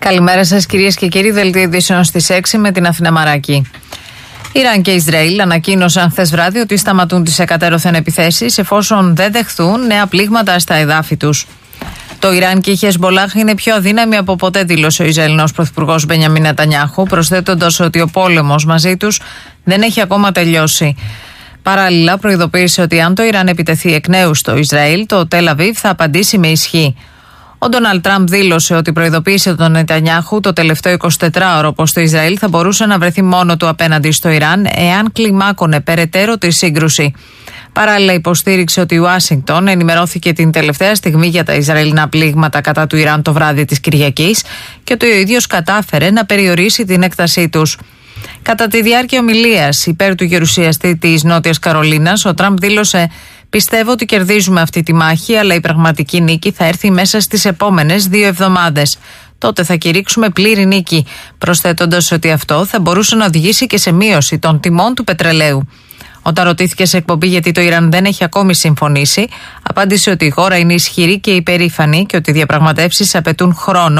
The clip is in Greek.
Καλημέρα σας κυρίες και κύριοι, δελτίο ειδήσεων στις 6 με την Αθηνά Μαράκη. Ιράν και Ισραήλ ανακοίνωσαν χθες βράδυ ότι σταματούν τις εκατέρωθεν επιθέσεις εφόσον δεν δεχθούν νέα πλήγματα στα εδάφη τους. Το Ιράν και η Χεσμολάχ είναι πιο αδύναμοι από ποτέ, δήλωσε ο Ισραηλινός πρωθυπουργός Μπενιαμίν Νετανιάχου, προσθέτοντας ότι ο πόλεμος μαζί τους δεν έχει ακόμα τελειώσει. Παράλληλα, προειδοποίησε ότι αν το Ιράν επιτεθεί εκ νέου στο Ισραήλ, το Τελ Αβίβ θα απαντήσει με ισχύ. Ο Ντόναλντ Τραμπ δήλωσε ότι προειδοποίησε τον Νετανιάχου το τελευταίο 24ωρο πως το Ισραήλ θα μπορούσε να βρεθεί μόνο του απέναντι στο Ιράν εάν κλιμάκωνε περαιτέρω τη σύγκρουση. Παράλληλα, υποστήριξε ότι η Ουάσιγκτον ενημερώθηκε την τελευταία στιγμή για τα Ισραηλινά πλήγματα κατά του Ιράν το βράδυ της Κυριακής και ότι ο ίδιος κατάφερε να περιορίσει την έκτασή τους. Κατά τη διάρκεια ομιλίας υπέρ του γερουσιαστή της Νότιας Καρολίνας, ο Τραμπ δήλωσε: «Πιστεύω ότι κερδίζουμε αυτή τη μάχη, αλλά η πραγματική νίκη θα έρθει μέσα στις επόμενες 2 εβδομάδες. Τότε θα κηρύξουμε πλήρη νίκη», προσθέτοντας ότι αυτό θα μπορούσε να οδηγήσει και σε μείωση των τιμών του πετρελαίου. Όταν ρωτήθηκε σε εκπομπή γιατί το Ιράν δεν έχει ακόμη συμφωνήσει, απάντησε ότι η χώρα είναι ισχυρή και υπερήφανη και ότι οι διαπραγματεύσεις απαιτούν χρόνο